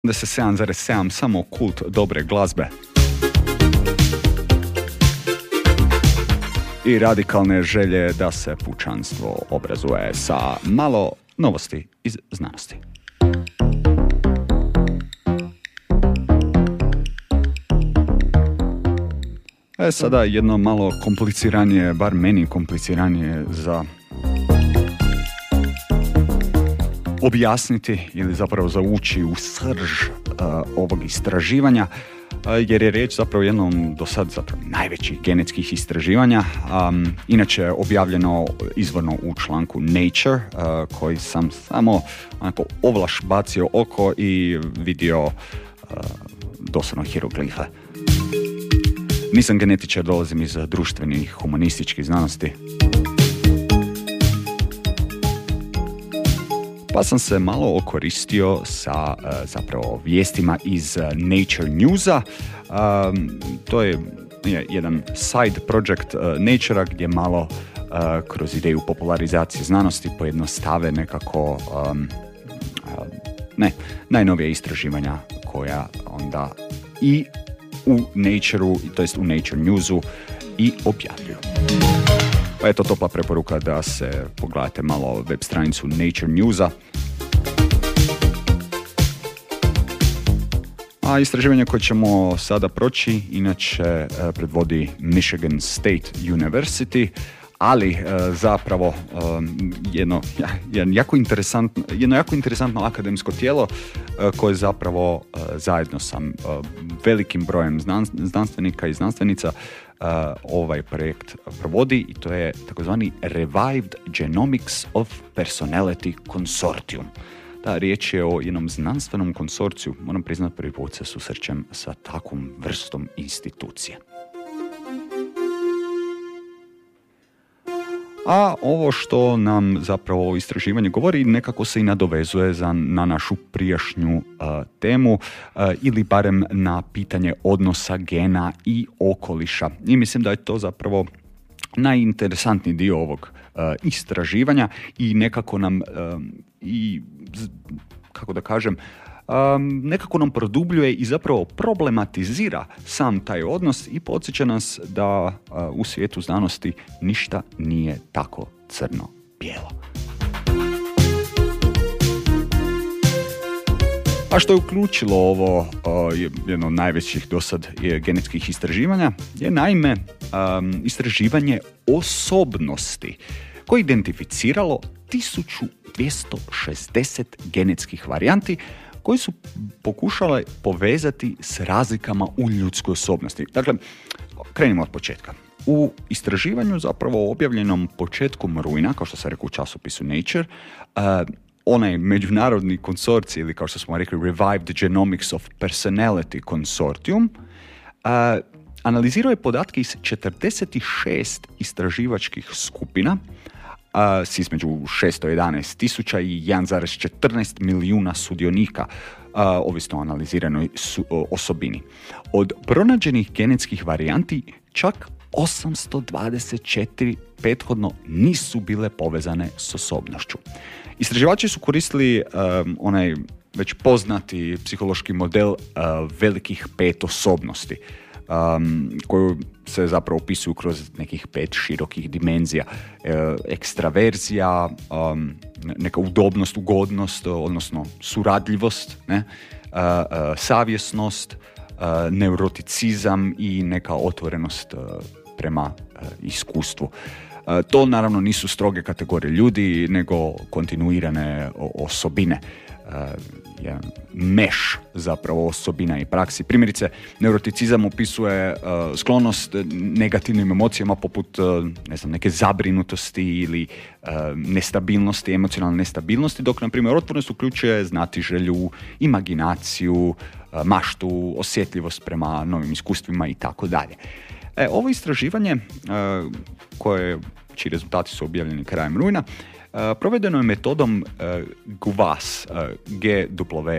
Da se 7,7 samo kult dobre glazbe i radikalne želje da se pučanstvo obrazuje sa malo novosti iz znanosti. Sada jedno malo kompliciranije, bar meni kompliciranije za objasniti ili zapravo zaući u srž ovog istraživanja, jer je riječ zapravo jednom do sad zapravo najvećih genetskih istraživanja, inače objavljeno izvorno u članku Nature, koji sam samo onako ovlaš bacio oko i vidio doslovno hieroglife. Nisam genetičar, dolazim iz društvenih humanističkih znanosti. Pa sam se malo okoristio sa zapravo vijestima iz Nature Newsa. To je jedan side project Nature-a gdje malo kroz ideju popularizacije znanosti pojednostave nekako najnovija istraživanja koja onda i u Nature-u, to jest u Nature Newsu i objavljuju. Pa eto, topla preporuka da se pogledate malo web stranicu Nature Newsa. A istraživanje koje ćemo sada proći, inače predvodi Michigan State University, ali zapravo jedno jako interesantno akademsko tijelo koje zapravo zajedno sa velikim brojem znanstvenika i znanstvenica ovaj projekt provodi, i to je takozvani Revived Genomics of Personality Consortium. Da, riječ je o jednom znanstvenom konsorciju, moram priznati prvi put se susrećem sa takvom vrstom institucije. A ovo što nam zapravo istraživanje govori nekako se i nadovezuje na našu prijašnju temu ili barem na pitanje odnosa gena i okoliša. I mislim da je to zapravo najinteresantniji dio ovog istraživanja i nekako nam nekako nam produbljuje i zapravo problematizira sam taj odnos i podsjeća nas da u svijetu znanosti ništa nije tako crno-bijelo. A što je uključilo ovo jedno od najvećih dosad genetskih istraživanja je naime istraživanje osobnosti koje je identificiralo 1260 genetskih varijanti koji su pokušale povezati s razlikama u ljudskoj osobnosti. Dakle, krenimo od početka. U istraživanju zapravo objavljenom početkom rujna, kao što sam rekao u časopisu Nature, onaj međunarodni konsorcij, ili kao što smo rekli Revived Genomics of Personality Consortium, analizirao je podatke iz 46 istraživačkih skupina s između 611 tisuća i 1,14 milijuna sudionika, ovisno o analiziranoj osobini. Od pronađenih genetskih varijanti čak 824 prethodno nisu bile povezane s osobnošću. Istraživači su koristili onaj već poznati psihološki model velikih 5 osobnosti, koju se zapravo opisuju kroz nekih 5 širokih dimenzija. Ekstraverzija, neka udobnost, ugodnost, odnosno suradljivost, savjesnost, neuroticizam i neka otvorenost prema iskustvu. To naravno nisu stroge kategorije ljudi, nego kontinuirane osobine. Jedan meš zapravo osobina i praksi. Primjerice, neuroticizam opisuje sklonost negativnim emocijama poput neke zabrinutosti ili nestabilnosti, emocionalne nestabilnosti, dok na primjer otpornost uključuje znatiželju, imaginaciju, maštu, osjetljivost prema novim iskustvima i tako dalje. Ovo istraživanje, čiji rezultati su objavljeni krajem rujna, provedeno je metodom GWAS, GWAS,